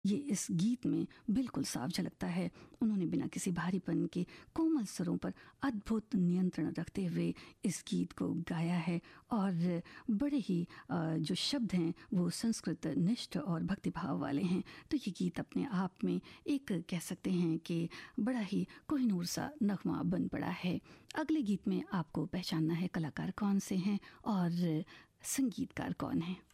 ये इस गीत में बिल्कुल साफ झलकता है। उन्होंने बिना किसी भारीपन के कोमल स्वरों पर अद्भुत नियंत्रण रखते हुए इस गीत को गाया है और बड़े ही जो शब्द हैं वो संस्कृत निष्ठ और भक्तिभाव वाले हैं। तो ये गीत अपने आप में एक कह सकते हैं कि बड़ा ही कोहिनूर सा नगमा बन पड़ा है। अगले गीत में आपको पहचानना है कलाकार कौन से हैं और संगीतकार कौन है।